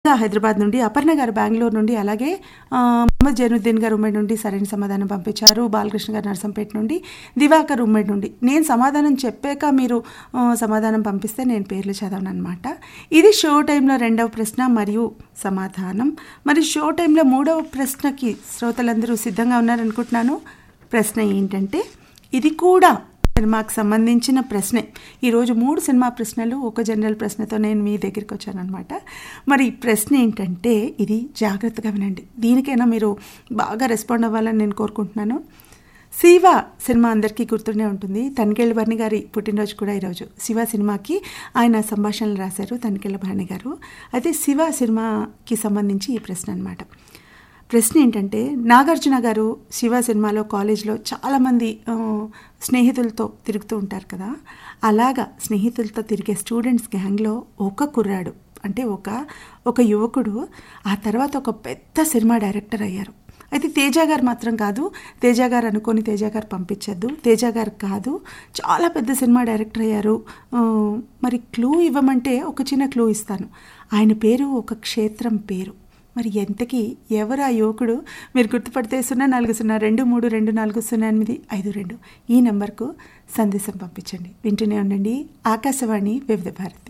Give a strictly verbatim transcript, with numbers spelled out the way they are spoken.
హైదరాబాద్ నుండి, అపర్ణ గారు బెంగళూరు నుండి, అలాగే మొహమ్మద్ జైనుద్దీన్ గారు ఉమ్మడి నుండి సరైన సమాధానం పంపించారు. బాలకృష్ణ గారు నర్సంపేట నుండి, దివాకర్ ఉమ్మడి నుండి. నేను సమాధానం చెప్పాక మీరు సమాధానం పంపిస్తే నేను పేర్లు చదవను అనమాట. ఇది షో టైంలో రెండవ ప్రశ్న మరియు సమాధానం. మరి షో టైంలో మూడవ ప్రశ్నకి శ్రోతలందరూ సిద్ధంగా ఉన్నారనుకుంటున్నాను. ప్రశ్న ఏంటంటే, ఇది కూడా సినిమాకు సంబంధించిన ప్రశ్నే. ఈరోజు మూడు సినిమా ప్రశ్నలు, ఒక జనరల్ ప్రశ్నతో నేను మీ దగ్గరికి వచ్చానమాట. మరి ప్రశ్న ఏంటంటే, ఇది జాగ్రత్తగా వినండి. దీనికైనా మీరు బాగా రెస్పాండ్ అవ్వాలని నేను కోరుకుంటున్నాను. శివ సినిమా అందరికీ గుర్తుండే ఉంటుంది. తనికెళ్ళ భరణి గారి పుట్టినరోజు కూడా ఈరోజు. శివ సినిమాకి ఆయన సంభాషణలు రాశారు తనికెళ్ళ భరణి గారు. అయితే శివ సినిమాకి సంబంధించి ఈ ప్రశ్న అనమాట. ప్రశ్న ఏంటంటే, నాగార్జున గారు శివ సినిమాలో కాలేజ్లో చాలామంది స్నేహితులతో తిరుగుతూ ఉంటారు కదా. అలాగా స్నేహితులతో తిరిగే స్టూడెంట్స్ గ్యాంగ్లో ఒక కుర్రాడు, అంటే ఒక ఒక యువకుడు ఆ తర్వాత ఒక పెద్ద సినిమా డైరెక్టర్ అయ్యారు. అయితే తేజ గారు మాత్రం కాదు. తేజ గారు అనుకొని తేజ గారు పంపించద్దు. తేజ గారు కాదు, చాలా పెద్ద సినిమా డైరెక్టర్ అయ్యారు. మరి క్లూ ఇవ్వమంటే ఒక చిన్న క్లూ ఇస్తాను. ఆయన పేరు ఒక క్షేత్రం పేరు. మరి ఎంతకీ ఎవరు ఆ యువకుడు? మీరు గుర్తుపడితే సున్నా నాలుగు సున్నా రెండు మూడు రెండు నాలుగు సున్నా ఎనిమిది ఐదు రెండు ఈ నెంబర్కు సందేశం పంపించండి. వింటూనే ఉండండి ఆకాశవాణి వివిధ భారతి.